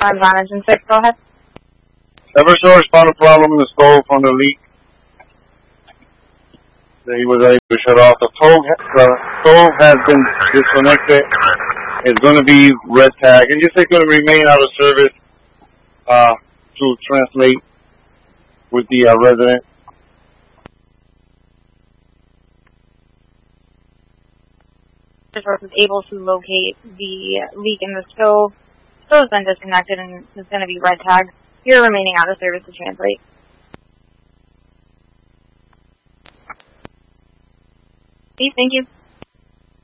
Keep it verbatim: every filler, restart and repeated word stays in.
I'm Vantage and six, go ahead. Eversource found a problem in the stove from the leak. He was able to shut off. The stove, the stove has been disconnected. It's going to be red tag. And just it's going to remain out of service uh, to translate with the uh, resident. Eversource is able to locate the leak in the stove. The stove's been disconnected and it's going to be red tagged. You're remaining out of service to translate. Thank you.